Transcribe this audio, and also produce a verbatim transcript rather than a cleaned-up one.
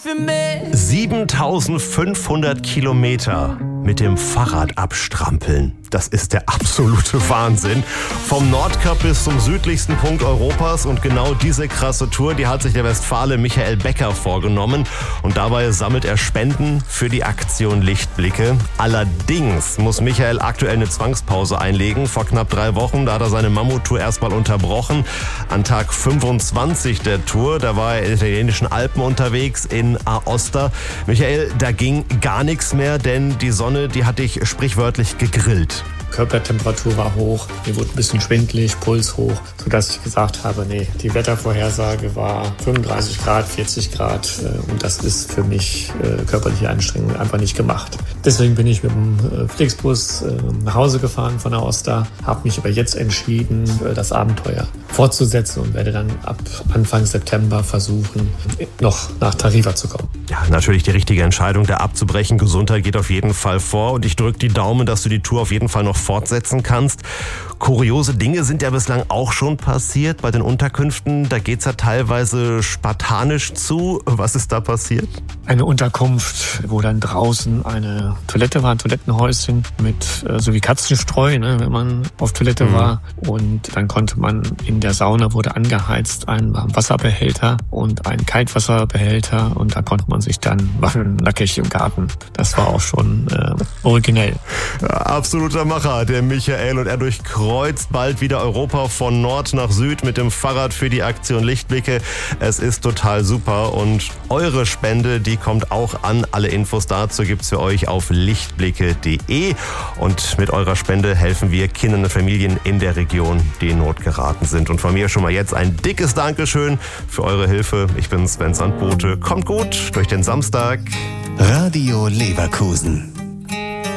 für mich. siebentausendfünfhundert Kilometer mit dem Fahrrad abstrampeln. Das ist der absolute Wahnsinn. Vom Nordkap bis zum südlichsten Punkt Europas. Und genau diese krasse Tour, die hat sich der Westfale Michael Becker vorgenommen. Und dabei sammelt er Spenden für die Aktion Lichtblicke. Allerdings muss Michael aktuell eine Zwangspause einlegen. Vor knapp drei Wochen, da hat er seine Mammuttour erstmal unterbrochen. An Tag fünfundzwanzig der Tour, da war er in den italienischen Alpen unterwegs in Aosta. Michael, da ging gar nichts mehr, denn die Sonne, die hat dich sprichwörtlich gegrillt. Körpertemperatur war hoch, mir wurde ein bisschen schwindelig, Puls hoch, sodass ich gesagt habe, nee, die Wettervorhersage war fünfunddreißig Grad, vierzig Grad und das ist für mich körperliche Anstrengung einfach nicht gemacht. Deswegen bin ich mit dem Flixbus nach Hause gefahren von Aosta, habe mich aber jetzt entschieden, das Abenteuer fortzusetzen und werde dann ab Anfang September versuchen, noch nach Tarifa zu kommen. Ja, natürlich die richtige Entscheidung, da abzubrechen. Gesundheit geht auf jeden Fall vor und ich drücke die Daumen, dass du die Tour auf jeden Fall noch fortsetzen kannst. Kuriose Dinge sind ja bislang auch schon passiert bei den Unterkünften. Da geht's ja teilweise spartanisch zu. Was ist da passiert? Eine Unterkunft, wo dann draußen eine Toilette war, ein Toilettenhäuschen mit äh, so wie Katzenstreu, ne, wenn man auf Toilette mhm. war. Und dann konnte man in der Sauna, wurde angeheizt, ein Warmwasserbehälter und ein Kaltwasserbehälter und da konnte man sich dann waschen, nackig im Garten. Das war auch schon äh, originell. Ja, absoluter Macher, der Michael, und er durchkreuzt bald wieder Europa von Nord nach Süd mit dem Fahrrad für die Aktion Lichtblicke. Es ist total super und eure Spende, die kommt auch an. Alle Infos dazu gibt's für euch auf lichtblicke punkt de und mit eurer Spende helfen wir Kindern und Familien in der Region, die in Not geraten sind. Und von mir schon mal jetzt ein dickes Dankeschön für eure Hilfe. Ich bin Sven Sandbote. Kommt gut durch den Samstag. Radio Leverkusen.